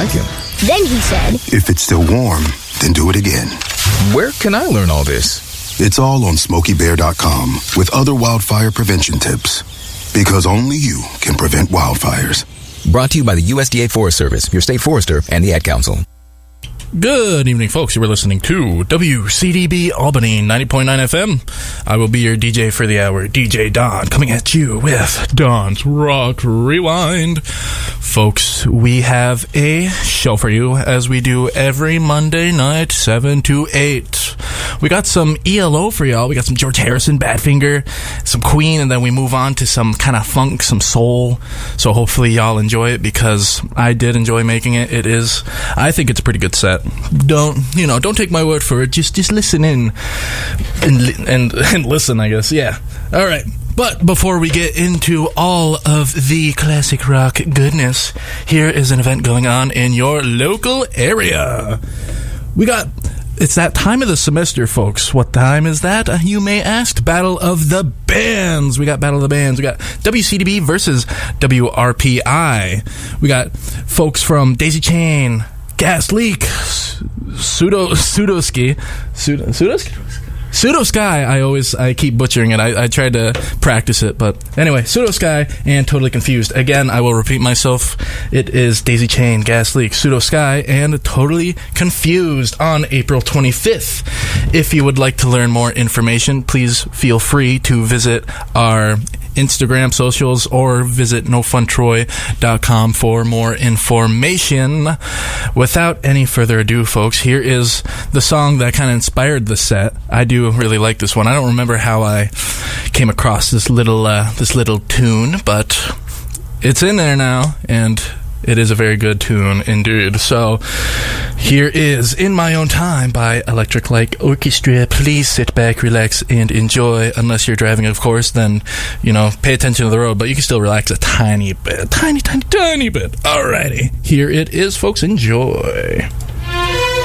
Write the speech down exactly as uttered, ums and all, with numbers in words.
like him. Then he said, "If it's still warm, then do it again." Where can I learn all this? It's all on Smokey Bear dot com with other wildfire prevention tips. Because only you can prevent wildfires. Brought to you by the U S D A Forest Service, your state forester, and the Ad Council. Good evening, folks. You were listening to W C D B Albany ninety point nine F M. I will be your D J for the hour, D J Don, coming at you with Don's Rock Rewind. Folks, we have a show for you, as we do every Monday night, seven to eight. We got some E L O for y'all. We got some George Harrison, Badfinger, some Queen, and then we move on to some kind of funk, some soul. So hopefully y'all enjoy it, because I did enjoy making it. It is, I think it's a pretty good set. Don't, you know, don't take my word for it. Just just listen in and, and, and listen, I guess. Yeah. All right. But before we get into all of the classic rock goodness, here is an event going on in your local area. We got... It's that time of the semester, folks. What time is that, you may ask? Battle of the Bands. We got Battle of the Bands. We got W C D B versus W R P I. We got folks from Daisy Chain, Gas Leak, Pseudo Pseudoski, Pseudo Pseudoski. Pseudo Sky, I always, I keep butchering it. I, I tried to practice it, but anyway, Pseudo Sky and Totally Confused. Again, I will repeat myself. It is Daisy Chain, Gas Leak, Pseudo Sky, and Totally Confused on April twenty-fifth. If you would like to learn more information, please feel free to visit our Instagram socials or visit no fun troy dot com for more information. Without any further ado, folks, here is the song that kind of inspired the set. I do really like this one. I don't remember how I came across this little uh, this little tune, but it's in there now, and it is a very good tune indeed. So here is In My Own Time by Electric Light Orchestra. Please sit back, relax, and enjoy. Unless you're driving, of course, then, you know, pay attention to the road, but you can still relax a tiny bit. Tiny, tiny, tiny bit. Alrighty. Here it is, folks. Enjoy.